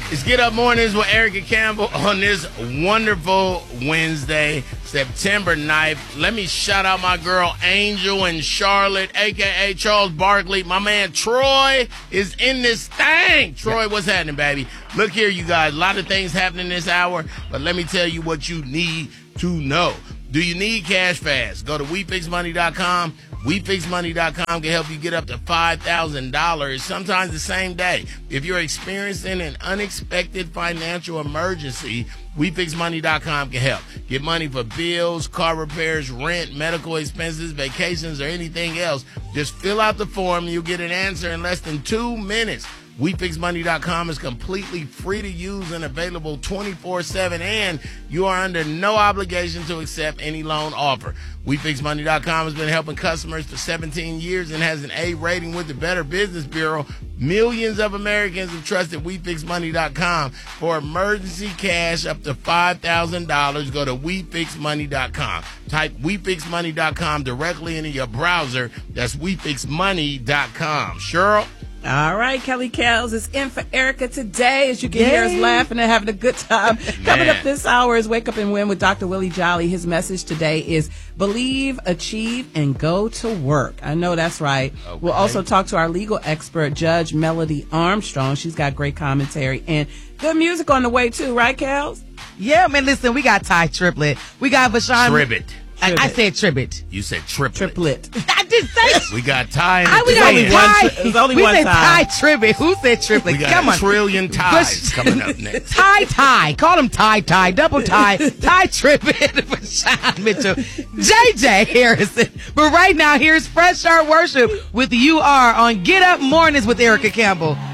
It's Get Up Mornings with Erica Campbell on this wonderful Wednesday, September 9th. Let me shout out my girl Angel in Charlotte, a.k.a. Charles Barkley. My man Troy is in this thing. Troy, what's happening, baby? Look here, you guys. A lot of things happening this hour, but let me tell you what you need to know. Do you need cash fast? Go to WeFixMoney.com. WeFixMoney.com can help you get up to $5,000, sometimes the same day. If you're experiencing an unexpected financial emergency, WeFixMoney.com can help. Get money for bills, car repairs, rent, medical expenses, vacations, or anything else. Just fill out the form and you'll get an answer in less than 2 minutes. WeFixMoney.com is completely free to use and available 24/7, and you are under no obligation to accept any loan offer. WeFixMoney.com has been helping customers for 17 years and has an A rating with the Better Business Bureau. Millions of Americans have trusted WeFixMoney.com for emergency cash up to $5,000. Go to WeFixMoney.com. Type WeFixMoney.com directly into your browser. That's WeFixMoney.com. Cheryl? All right, Kelly Kells is in for Erica today. As you can hear us laughing and having a good time. Coming up this hour is Wake Up and Win with Dr. Willie Jolly. His message today is believe, achieve, and go to work. I know that's right. Okay. We'll also talk to our legal expert, Judge Melody Armstrong. She's got great commentary and good music on the way, too. Right, Kells? Yeah, man, listen, we got Ty Triplett. We got Vashawn. Tribbett. I said Tribbett. You said triplet. I did say We got Ty. We got Ty. There's only we one said Ty. Ty Tribbett. Who said triplet? We got Come a on. trillion ties coming up next. Ty. Call him Ty. Double Ty. Ty Tribbett. Vashawn Mitchell. JJ Harrison. But right now, here's Fresh Start Worship with You Are on Get Up Mornings with Erica Campbell